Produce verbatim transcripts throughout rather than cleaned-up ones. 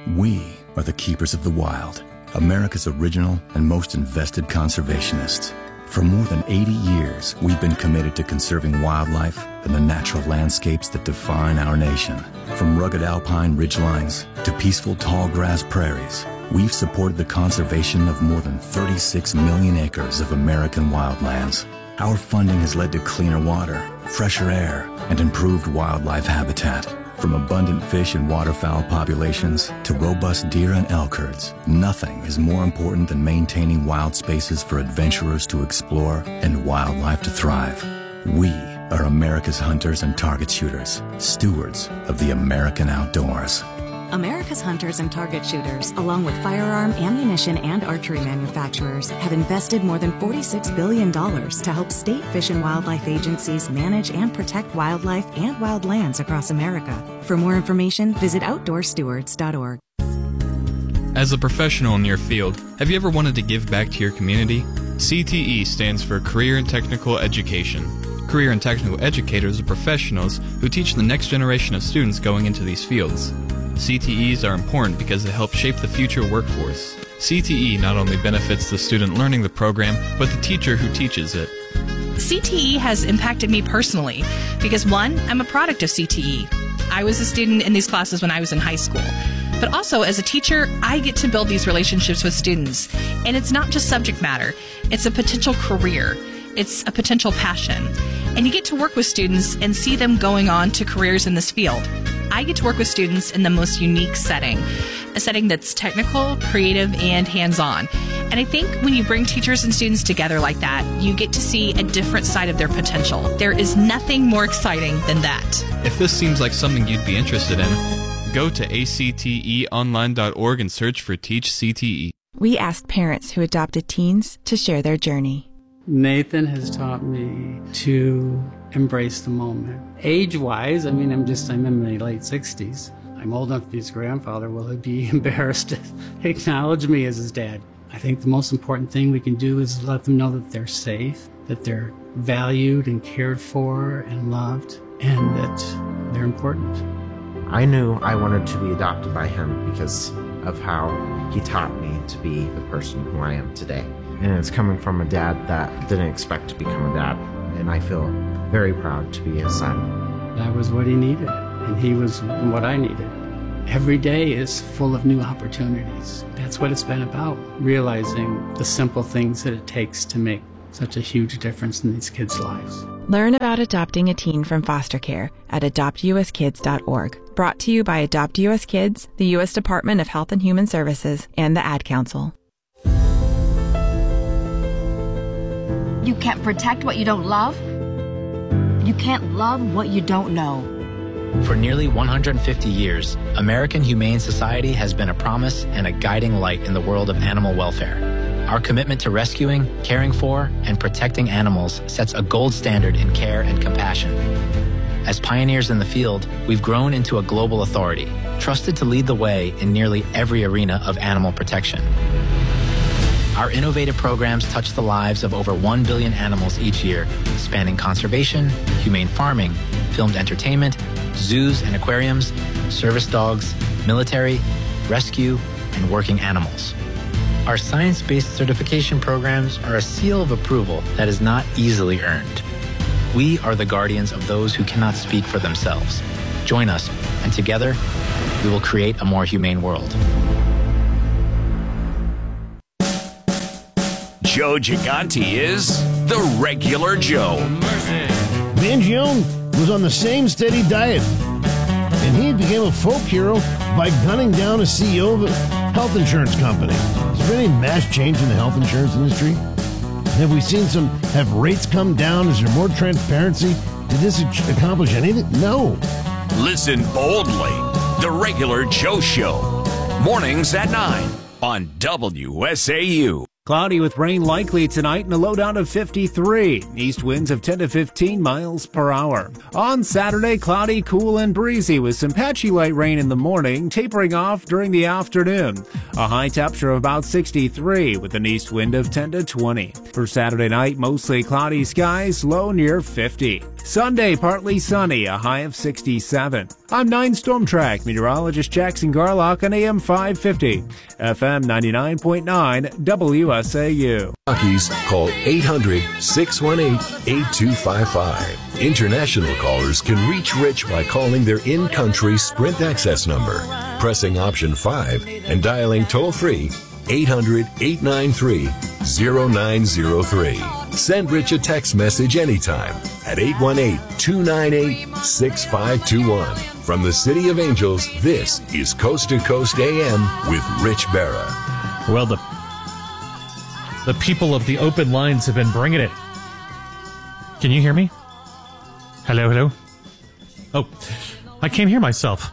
We are the keepers of the wild, America's original and most invested conservationists. For more than eighty years, we've been committed to conserving wildlife and the natural landscapes that define our nation. From rugged alpine ridgelines to peaceful tall grass prairies, we've supported the conservation of more than thirty-six million acres of American wildlands. Our funding has led to cleaner water, fresher air, and improved wildlife habitat. From abundant fish and waterfowl populations to robust deer and elk herds, nothing is more important than maintaining wild spaces for adventurers to explore and wildlife to thrive. We are America's hunters and target shooters, stewards of the American outdoors. America's hunters and target shooters, along with firearm, ammunition, and archery manufacturers, have invested more than forty-six billion dollars to help state fish and wildlife agencies manage and protect wildlife and wildlands across America. For more information, visit outdoor stewards dot org. As a professional in your field, have you ever wanted to give back to your community? C T E stands for Career and Technical Education. Career and Technical Educators are professionals who teach the next generation of students going into these fields. C T Es are important because they help shape the future workforce. C T E not only benefits the student learning the program, but the teacher who teaches it. C T E has impacted me personally because, one, I'm a product of C T E. I was a student in these classes when I was in high school. But also, as a teacher, I get to build these relationships with students. And it's not just subject matter. It's a potential career. It's a potential passion. And you get to work with students and see them going on to careers in this field. I get to work with students in the most unique setting, a setting that's technical, creative, and hands-on. And I think when you bring teachers and students together like that, you get to see a different side of their potential. There is nothing more exciting than that. If this seems like something you'd be interested in, go to A C T E online dot org and search for Teach C T E. We asked parents who adopted teens to share their journey. Nathan has taught me to embrace the moment. Age-wise, I mean, I'm just, I'm in my late sixties. I'm old enough to be his grandfather. Will he be embarrassed to acknowledge me as his dad? I think the most important thing we can do is let them know that they're safe, that they're valued and cared for and loved, and that they're important. I knew I wanted to be adopted by him because of how he taught me to be the person who I am today. And it's coming from a dad that didn't expect to become a dad. And I feel very proud to be his son. That was what he needed, and he was what I needed. Every day is full of new opportunities. That's what it's been about, realizing the simple things that it takes to make such a huge difference in these kids' lives. Learn about adopting a teen from foster care at adopt U S kids dot org. Brought to you by Adopt U S Kids, the U S Department of Health and Human Services, and the Ad Council. You can't protect what you don't love. You can't love what you don't know. For nearly one hundred fifty years, American Humane Society has been a promise and a guiding light in the world of animal welfare. Our commitment to rescuing, caring for, and protecting animals sets a gold standard in care and compassion. As pioneers in the field, we've grown into a global authority, trusted to lead the way in nearly every arena of animal protection. Our innovative programs touch the lives of over one billion animals each year, spanning conservation, humane farming, filmed entertainment, zoos and aquariums, service dogs, military, rescue, and working animals. Our science-based certification programs are a seal of approval that is not easily earned. We are the guardians of those who cannot speak for themselves. Join us, and together, we will create a more humane world. Joe Gigante is the regular Joe. Bangione was on the same steady diet, and he became a folk hero by gunning down a C E O of a health insurance company. Has there been any mass change in the health insurance industry? Have we seen some, have rates come down? Is there more transparency? Did this accomplish anything? No. Listen boldly. The regular Joe Show. Mornings at nine on W S A U. Cloudy with rain likely tonight and a low down of fifty-three. East winds of ten to fifteen miles per hour. On Saturday, cloudy, cool, and breezy with some patchy light rain in the morning, tapering off during the afternoon. A high temperature of about sixty-three with an east wind of ten to twenty. For Saturday night, mostly cloudy skies, low near fifty. Sunday, partly sunny, a high of sixty-seven. I'm nine Storm Track meteorologist Jackson Garlock on A M five fifty, F M ninety-nine point nine, W S A U. Rockies, call eight hundred, six one eight, eight two five five. International callers can reach Rich by calling their in-country Sprint access number, pressing option five, and dialing toll-free eight hundred, eight nine three, zero nine zero three. Send Rich a text message anytime at eight one eight, two nine eight, six five two one. From the City of Angels, this is Coast to Coast A M with Rich Berra. Well, the the people of the open lines have been bringing it. Can you hear me? Hello, hello? Oh, I can't hear myself.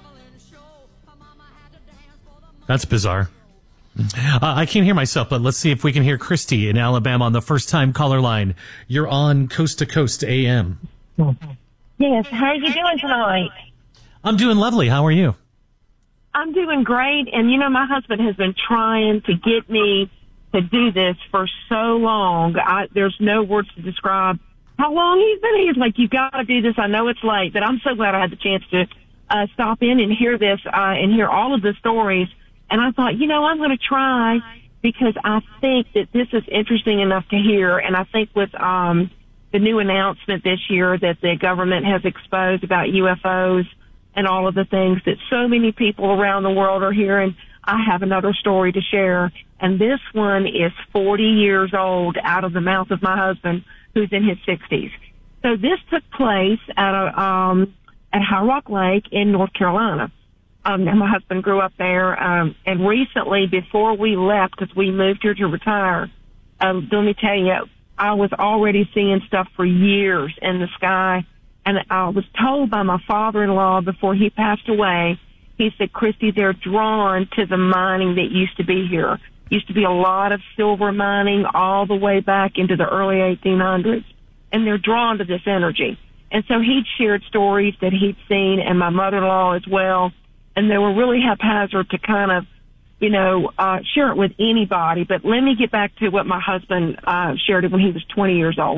That's bizarre. Uh, I can't hear myself, but let's see if we can hear Christy in Alabama on the first-time caller line. You're on Coast to Coast A M. Yes, how are you doing tonight? I'm doing lovely. How are you? I'm doing great, and you know, my husband has been trying to get me to do this for so long. I, there's no words to describe how long he's been. He's like, you got to do this. I know it's late, but I'm so glad I had the chance to uh, stop in and hear this uh, and hear all of the stories. And I thought, you know, I'm going to try because I think that this is interesting enough to hear. And I think with um, the new announcement this year that the government has exposed about U F Os and all of the things that so many people around the world are hearing, I have another story to share. And this one is forty years old out of the mouth of my husband, who's in his sixties. So this took place at a, um, at High Rock Lake in North Carolina. Um, and my husband grew up there. Um, and recently, before we left, because we moved here to retire, um, let me tell you, I was already seeing stuff for years in the sky. And I was told by my father-in-law before he passed away, he said, Christy, they're drawn to the mining that used to be here. Used to be a lot of silver mining all the way back into the early eighteen hundreds. And they're drawn to this energy. And so he'd shared stories that he'd seen, and my mother-in-law as well. And they were really haphazard to kind of, you know, uh, share it with anybody. But let me get back to what my husband uh, shared when he was twenty years old.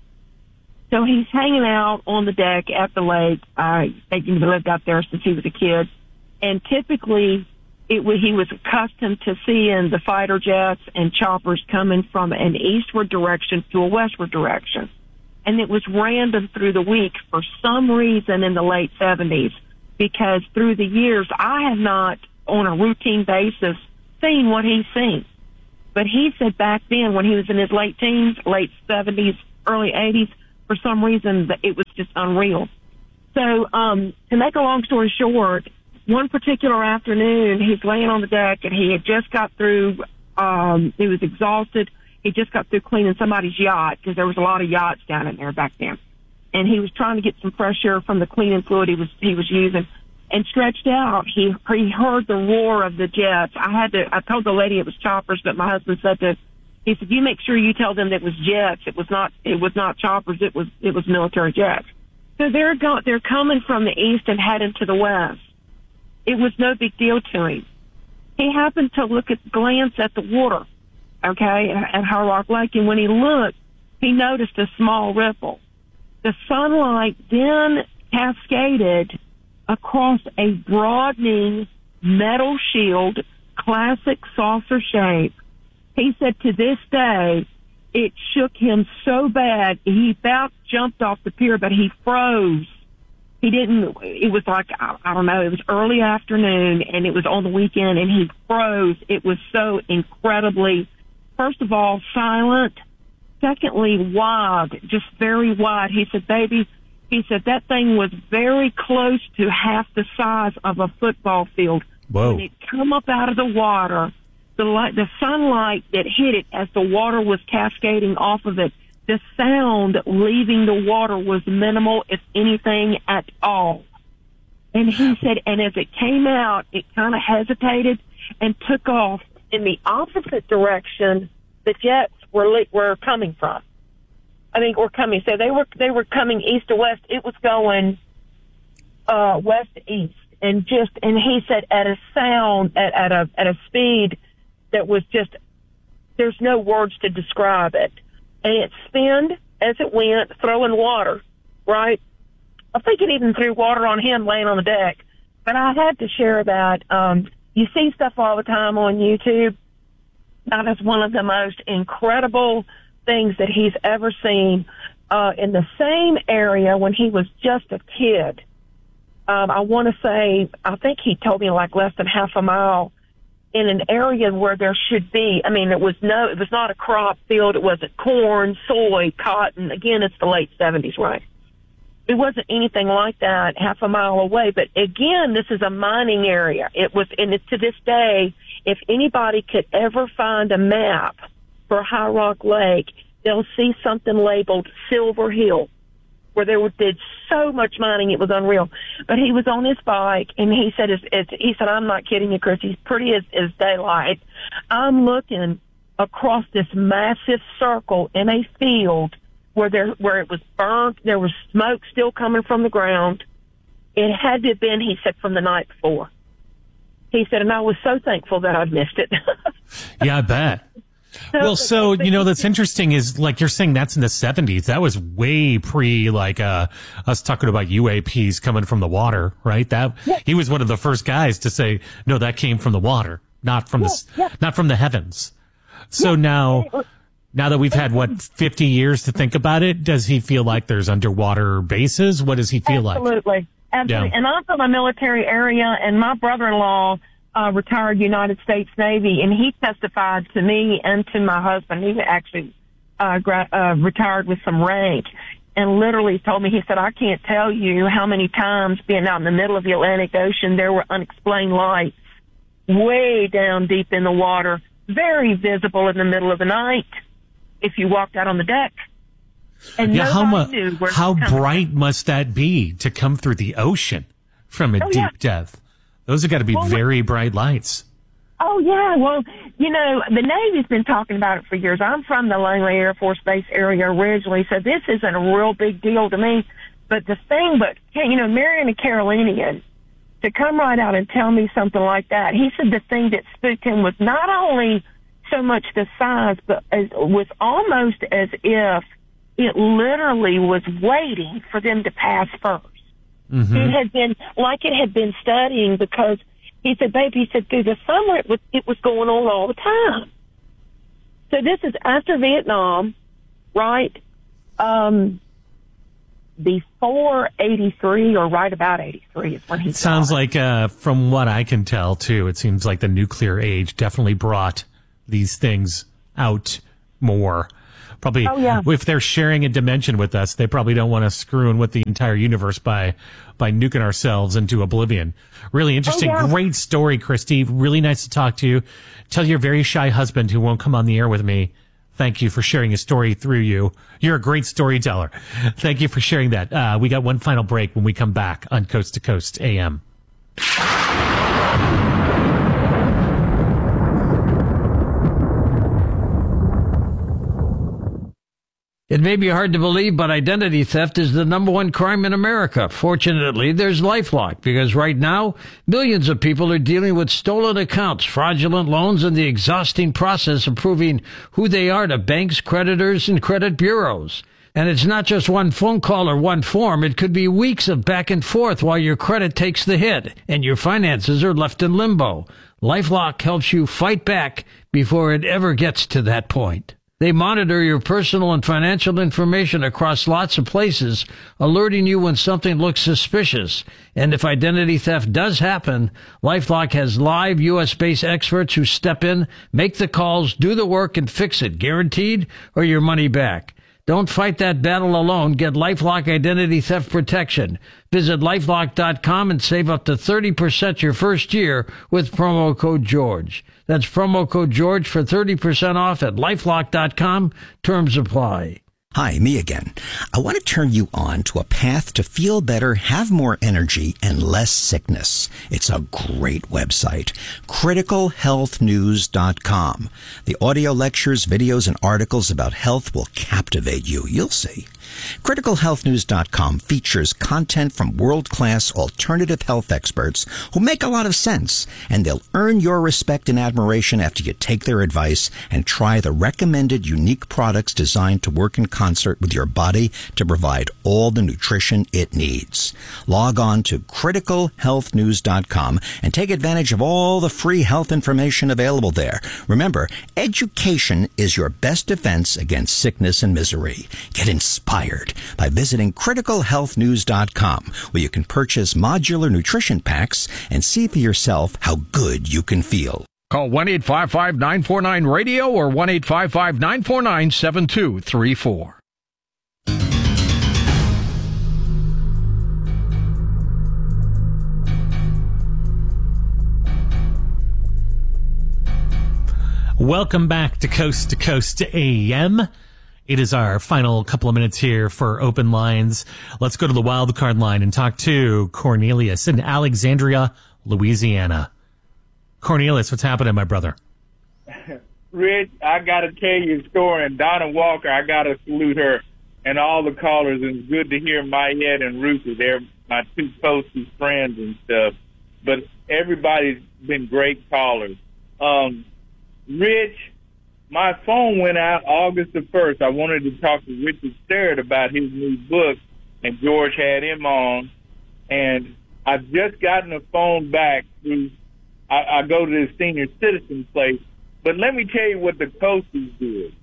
So he's hanging out on the deck at the lake. Uh, they lived out there since he was a kid. And typically, it was, he was accustomed to seeing the fighter jets and choppers coming from an eastward direction to a westward direction. And it was random through the week for some reason in the late seventies. Because through the years, I have not, on a routine basis, seen what he's seen. But he said back then, when he was in his late teens, late seventies, early eighties, for some reason, it was just unreal. So, um, to make a long story short, one particular afternoon, he's laying on the deck, and he had just got through, um, he was exhausted. He just got through cleaning somebody's yacht, because there was a lot of yachts down in there back then. And he was trying to get some fresh air from the cleaning fluid he was he was using. And stretched out, he he heard the roar of the jets. I had to. I told the lady it was choppers, but my husband said that he said, "You make sure you tell them that it was jets. It was not. It was not choppers. It was it was military jets." So they're go, they're coming from the east and heading to the west. It was no big deal to him. He happened to look at glance at the water, okay, at High Rock Lake, and when he looked, he noticed a small ripple. The sunlight then cascaded across a broadening metal shield, classic saucer shape. He said to this day, it shook him so bad, he about jumped off the pier, but he froze. He didn't, it was like, I, I don't know, it was early afternoon, and it was on the weekend, and he froze. It was so incredibly, first of all, silent. Secondly, wide, just very wide. He said, baby, he said that thing was very close to half the size of a football field. Whoa. When it come up out of the water, the light, the sunlight that hit it as the water was cascading off of it, the sound leaving the water was minimal, if anything at all. And he said, and as it came out, it kind of hesitated and took off in the opposite direction the jets were le- were coming from. I think were coming. So they were they were coming east to west. It was going uh, west to east, and just and he said at a sound at, at a at a speed that was just there's no words to describe it, and it spinned as it went, throwing water. Right, I think it even threw water on him laying on the deck. But I had to share that. Um, you see stuff all the time on YouTube. That is one of the most incredible things that he's ever seen. Uh, in the same area when he was just a kid, um, I want to say, I think he told me like less than half a mile in an area where there should be, I mean, it was no, it was not a crop field. It wasn't corn, soy, cotton. Again, it's the late seventies, right? It wasn't anything like that half a mile away. But again, this is a mining area. It was, and it's to this day, if anybody could ever find a map for High Rock Lake, they'll see something labeled Silver Hill, where there was, did so much mining, it was unreal. But he was on his bike, and he said, it's, it's, he said, I'm not kidding you, Chris, he's pretty as, as daylight. I'm looking across this massive circle in a field where there, where it was burnt, there was smoke still coming from the ground. It had to have been, he said, from the night before. He said, and I was so thankful that I'd missed it. Yeah, I bet. Well, so, you know, that's interesting is, like, you're saying that's in the seventies. That was way pre, like, uh, us talking about U A Ps coming from the water, right? That, yeah. He was one of the first guys to say, no, that came from the water, not from yeah, the, yeah. not from the heavens. So yeah. now, now that we've had, what, fifty years to think about it, does he feel like there's underwater bases? What does he feel Absolutely. like? Absolutely. Absolutely. Yeah. And I'm from a military area, and my brother-in-law, Uh, retired United States Navy, and he testified to me and to my husband. He actually uh, gra- uh, retired with some rank, and literally told me, he said, I can't tell you how many times being out in the middle of the Atlantic Ocean, there were unexplained lights way down deep in the water, very visible in the middle of the night if you walked out on the deck. And yeah, how, mu- knew where how bright from. Must that be to come through the ocean from a oh, deep yeah. depth? Those have got to be well, very bright lights. Oh, yeah. Well, you know, the Navy's been talking about it for years. I'm from the Langley Air Force Base area originally, so this isn't a real big deal to me. But the thing, but, you know, marrying a Carolinian, to come right out and tell me something like that, he said the thing that spooked him was not only so much the size, but it was almost as if it literally was waiting for them to pass first. Mm-hmm. It had been like it had been studying, because he said, babe, he said, through the summer it was, it was going on all the time. So this is after Vietnam, right? Um, before eighty-three, or right about eighty-three is when he It sounds it. like, uh, from what I can tell, too, it seems like the nuclear age definitely brought these things out more. Probably, oh, yeah. If they're sharing a dimension with us, they probably don't want us screwing with the entire universe by by nuking ourselves into oblivion. Really interesting. Oh, yeah. Great story, Christy. Really nice to talk to you. Tell your very shy husband who won't come on the air with me, thank you for sharing a story through you. You're a great storyteller. Thank you for sharing that. Uh, we got one final break when we come back on Coast to Coast A M. It may be hard to believe, but identity theft is the number one crime in America. Fortunately, there's LifeLock, because right now, millions of people are dealing with stolen accounts, fraudulent loans, and the exhausting process of proving who they are to banks, creditors, and credit bureaus. And it's not just one phone call or one form. It could be weeks of back and forth while your credit takes the hit and your finances are left in limbo. LifeLock helps you fight back before it ever gets to that point. They monitor your personal and financial information across lots of places, alerting you when something looks suspicious. And if identity theft does happen, LifeLock has live U S-based experts who step in, make the calls, do the work, and fix it, guaranteed, or your money back. Don't fight that battle alone. Get LifeLock Identity Theft Protection. Visit LifeLock dot com and save up to thirty percent your first year with promo code George. That's promo code George for thirty percent off at LifeLock dot com. Terms apply. Hi, me again. I want to turn you on to a path to feel better, have more energy, and less sickness. It's a great website, critical health news dot com. The audio lectures, videos, and articles about health will captivate you. You'll see. critical health news dot com features content from world-class alternative health experts who make a lot of sense, and they'll earn your respect and admiration after you take their advice and try the recommended unique products designed to work in concert with your body to provide all the nutrition it needs. Log on to critical health news dot com and take advantage of all the free health information available there. Remember, education is your best defense against sickness and misery. Get inspired by visiting critical health news dot com, where you can purchase modular nutrition packs and see for yourself how good you can feel. Call one eight five five, nine four nine, radio or one eight five five, nine four nine, seven two three four. Welcome back to Coast to Coast A M. It is our final couple of minutes here for open lines. Let's go to the wild card line and talk to Cornelius in Alexandria, Louisiana. Cornelius, what's happening, my brother? Rich, I got to tell you a story, and Donna Walker, I got to salute her and all the callers, and it's good to hear Mayette and Ruthie. They're my two closest friends and stuff, but everybody's been great callers. Um, Rich, my phone went out August the first. I wanted to talk to Richard Sterrett about his new book, and George had him on. And I've just gotten a phone back. Through, I, I go to the senior citizen place. But let me tell you what the Coasties did.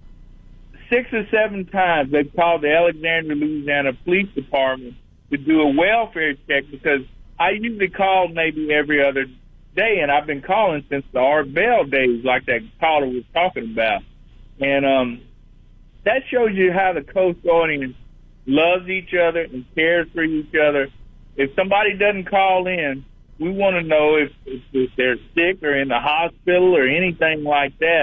Six or seven times they've called the Alexandria, Louisiana Police Department to do a welfare check, because I usually call maybe every other day, and I've been calling since the Art Bell days, like that caller was talking about. And um, that shows you how the Coast audience loves each other and cares for each other. If somebody doesn't call in, we want to know if, if, if they're sick or in the hospital or anything like that.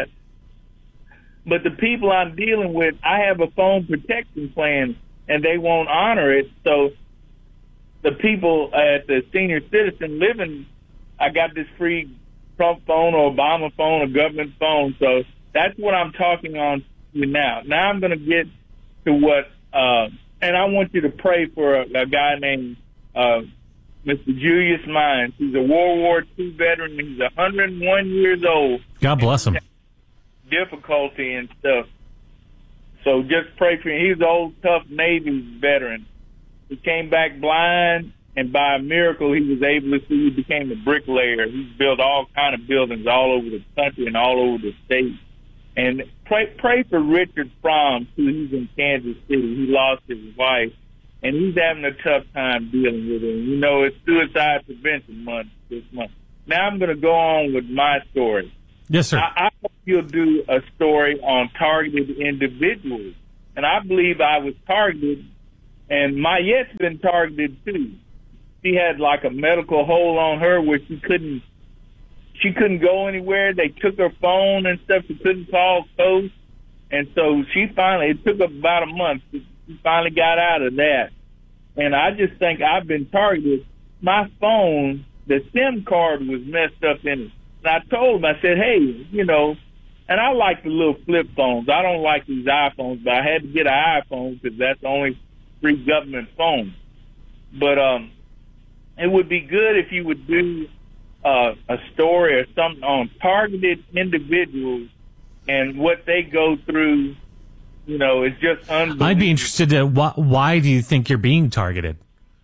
But the people I'm dealing with, I have a phone protection plan, and they won't honor it. So the people at the senior citizen living, I got this free Trump phone or Obama phone or government phone. So that's what I'm talking on you now. Now I'm going to get to what, uh, and I want you to pray for a, a guy named uh, Mister Julius Mines. He's a World War Two veteran. He's one hundred one years old. God bless him. Difficulty and stuff. So just pray for him. He's an old, tough Navy veteran. He came back blind, and by a miracle, he was able to see. He became a bricklayer. He's built all kind of buildings all over the country and all over the state. And pray, pray for Richard Fromm, who he's in Kansas City. He lost his wife, and he's having a tough time dealing with it. You know, it's Suicide Prevention Month this month. Now I'm going to go on with my story. Yes, sir. I, I hope you'll do a story on targeted individuals. And I believe I was targeted, and Mayette's been targeted too. She had like a medical hold on her where she couldn't she couldn't go anywhere. They took her phone and stuff. She couldn't call Coast. And so she finally, it took about a month. She finally got out of that. And I just think I've been targeted. My phone, the SIM card was messed up in it. And I told him, I said, hey, you know, and I like the little flip phones. I don't like these iPhones, but I had to get an iPhone because that's the only free government phone. But um, it would be good if you would do uh, a story or something on targeted individuals and what they go through. You know, it's just unbelievable. I'd be interested to why, why do you think you're being targeted?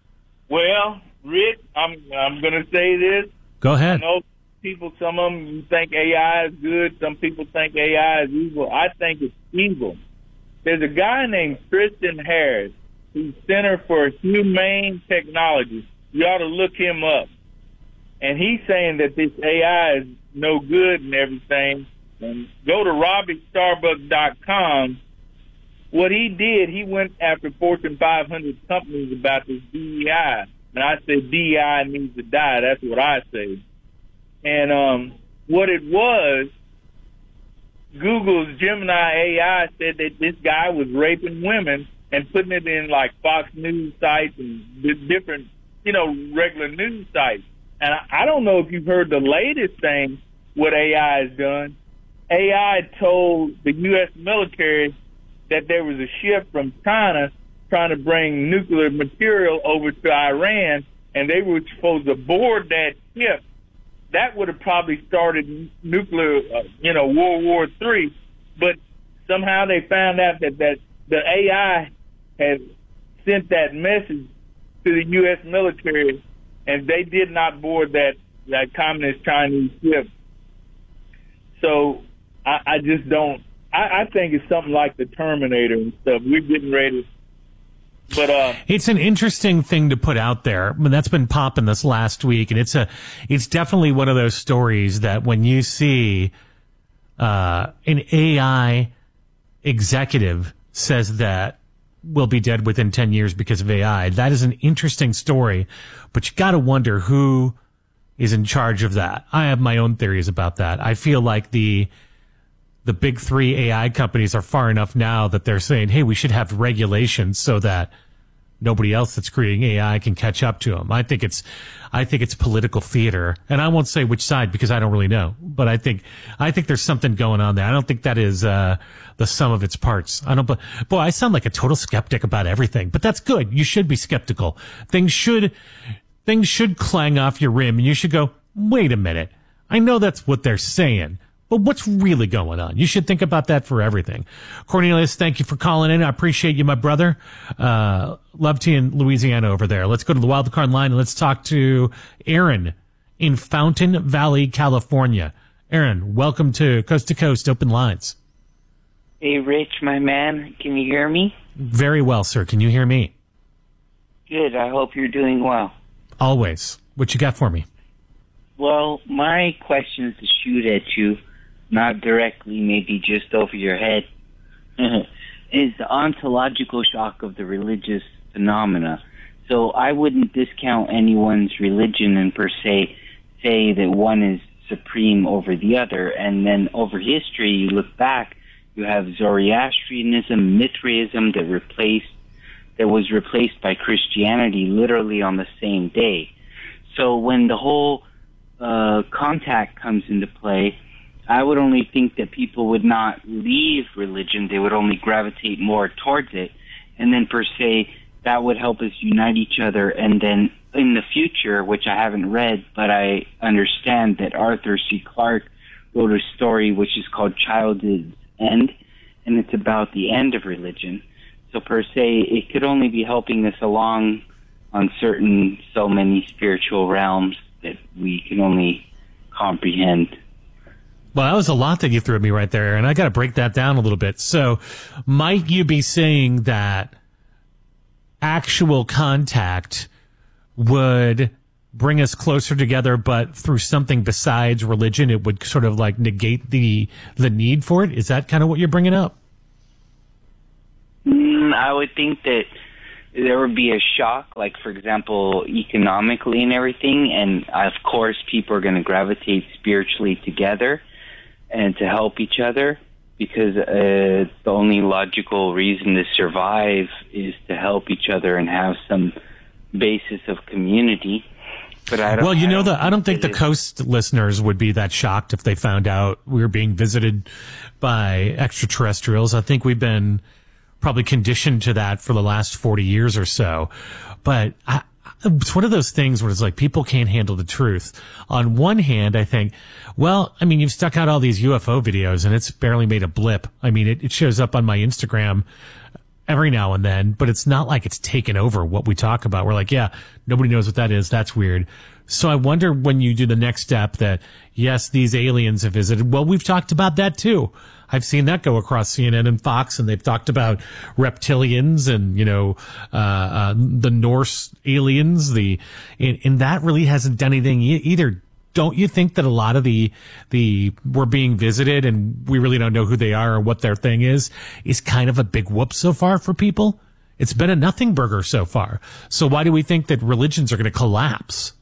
Well, Rick, I'm I'm going to say this. Go ahead. I know people, some of them think A I is good. Some people think A I is evil. I think it's evil. There's a guy named Tristan Harris, who's Center for Humane Technology. You ought to look him up. And he's saying that this A I is no good and everything. And go to Robbie Starbuck dot com. What he did, he went after Fortune five hundred companies about this D E I. And I said D E I needs to die. That's what I say. And um, what it was, Google's Gemini A I said that this guy was raping women and putting it in like Fox News sites and di- different, you know, regular news sites. And I, I don't know if you've heard the latest thing, what A I has done. A I told the U S military that there was a ship from China trying to bring nuclear material over to Iran, and they were supposed to board that ship. That would have probably started nuclear, uh, you know, World War Three. But somehow they found out that, that the A I had sent that message to the U S military, and they did not board that, that communist Chinese ship. So I, I just don't. I, I think it's something like the Terminator and stuff. We're getting ready. But uh, it's an interesting thing to put out there. I mean, that's been popping this last week, and it's a, it's definitely one of those stories that when you see uh, an A I executive says that we'll be dead within ten years because of A I, that is an interesting story. But you got to wonder who is in charge of that. I have my own theories about that. I feel like the the big three A I companies are far enough now that they're saying, hey, we should have regulations so that nobody else that's creating A I can catch up to them. I think it's, I think it's political theater, and I won't say which side because I don't really know. But I think, I think there's something going on there. I don't think that is uh, the sum of its parts. I don't. Boy, I sound like a total skeptic about everything, but that's good. You should be skeptical. Things should, things should clang off your rim, and you should go, wait a minute. I know that's what they're saying, but what's really going on? You should think about that for everything. Cornelius, thank you for calling in. I appreciate you, my brother. Uh, love to you in Louisiana over there. Let's go to the wild card line and let's talk to Aaron in Fountain Valley, California. Aaron, welcome to Coast to Coast Open Lines. Hey, Rich, my man. Can you hear me? Very well, sir. Can you hear me? Good. I hope you're doing well. Always. What you got for me? Well, my question is to shoot at you, not directly, maybe just over your head, is the ontological shock of the religious phenomena. So I wouldn't discount anyone's religion and per se say that one is supreme over the other. And then over history, you look back, you have Zoroastrianism, Mithraism that replaced, that was replaced by Christianity literally on the same day. So when the whole uh, contact comes into play, I would only think that people would not leave religion. They would only gravitate more towards it. And then per se, that would help us unite each other. And then in the future, which I haven't read, but I understand that Arthur C. Clarke wrote a story which is called Childhood's End, and it's about the end of religion. So per se, it could only be helping us along on certain so many spiritual realms that we can only comprehend. Well, that was a lot that you threw at me right there, and I got to break that down a little bit. So, might you be saying that actual contact would bring us closer together, but through something besides religion, it would sort of like negate the the need for it? Is that kind of what you're bringing up? Mm, I would think that there would be a shock, like, for example, economically and everything, and of course people are going to gravitate spiritually together and to help each other, because uh, the only logical reason to survive is to help each other and have some basis of community. But I don't, well, you I know, don't the, I don't think the it, Coast listeners would be that shocked if they found out we were being visited by extraterrestrials. I think we've been probably conditioned to that for the last forty years or so. But I, it's one of those things where it's like people can't handle the truth. On one hand, I think, well, I mean, you've stuck out all these U F O videos and it's barely made a blip. I mean, it, it shows up on my Instagram every now and then, but it's not like it's taken over what we talk about. We're like, yeah, nobody knows what that is. That's weird. So I wonder when you do the next step that, yes, these aliens have visited. Well, we've talked about that too. I've seen that go across C N N and Fox, and they've talked about reptilians and, you know, uh, uh the Norse aliens. The and, and that really hasn't done anything e- either. Don't you think that a lot of the the we're being visited and we really don't know who they are or what their thing is is kind of a big whoop so far for people? It's been a nothing burger so far. So why do we think that religions are going to collapse?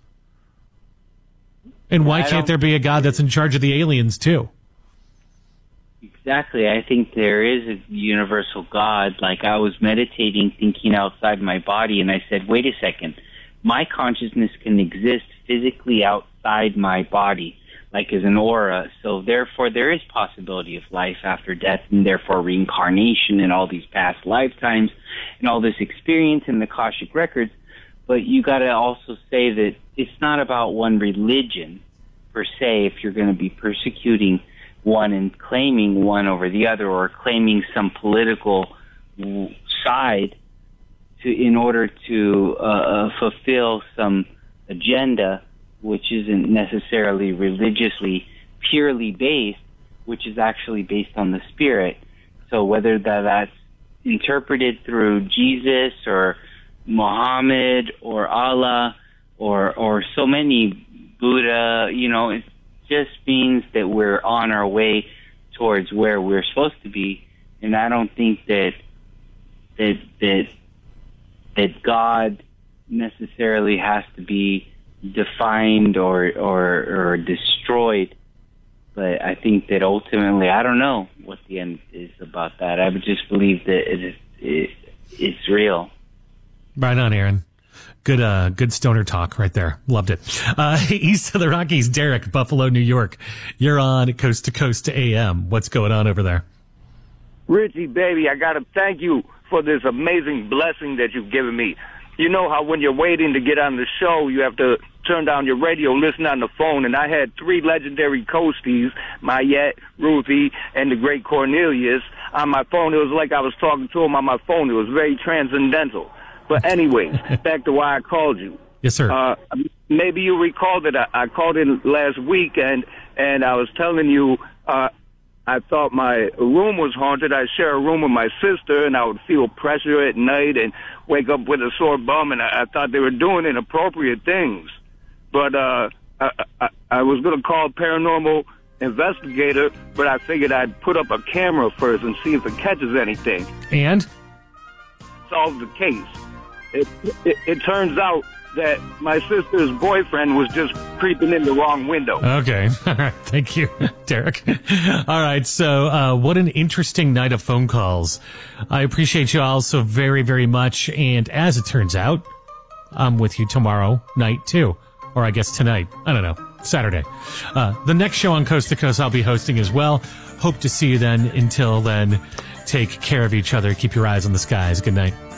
And why can't there be a God that's in charge of the aliens too? exactly. I think there is a universal God. Like, I was meditating, thinking outside my body, and I said, wait a second. My consciousness can exist physically outside my body, like as an aura. So therefore, there is possibility of life after death, and therefore reincarnation and all these past lifetimes and all this experience in the Akashic records. But you got to also say that it's not about one religion per se. If you're going to be persecuting one and claiming one over the other, or claiming some political side to in order to uh, fulfill some agenda, which isn't necessarily religiously purely based, which is actually based on the spirit. So whether that, that's interpreted through Jesus or Muhammad or Allah or or so many, Buddha, you know, it just means that we're on our way towards where we're supposed to be. And I don't think that that that that God necessarily has to be defined or, or or destroyed, but I think that ultimately, I don't know what the end is about that. I would just believe that it, it it's real. Right on, Aaron. Good, uh, good stoner talk right there. Loved it. Uh, east of the Rockies, Derek, Buffalo, New York. You're on Coast to Coast A M. What's going on over there? Richie, baby, I got to thank you for this amazing blessing that you've given me. You know how when you're waiting to get on the show, you have to turn down your radio, listen on the phone, and I had three legendary coasties, Mayette, Ruthie, and the great Cornelius, on my phone. It was like I was talking to them on my phone. It was very transcendental. But anyways, back to why I called you. Yes, sir. Uh, maybe you recall that I, I called in last week, and, and I was telling you uh, I thought my room was haunted. I share a room with my sister, and I would feel pressure at night and wake up with a sore bum, and I, I thought they were doing inappropriate things. But uh, I, I, I was going to call a paranormal investigator, but I figured I'd put up a camera first and see if it catches anything. And? Solve the case. It, it, it turns out that my sister's boyfriend was just creeping in the wrong window. Okay. All right. Thank you, Derek. All right. So, uh, what an interesting night of phone calls. I appreciate you all so very, very much. And as it turns out, I'm with you tomorrow night too. Or I guess tonight. I don't know. Saturday. Uh, the next show on Coast to Coast I'll be hosting as well. Hope to see you then. Until then, take care of each other. Keep your eyes on the skies. Good night.